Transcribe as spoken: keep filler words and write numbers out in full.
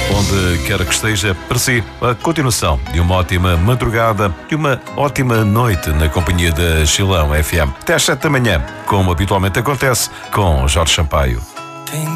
Onde quer que esteja, para si, a continuação de uma ótima madrugada e uma ótima noite na companhia da Chilão F M. Até às sete da manhã, como habitualmente acontece, com Jorge Sampaio.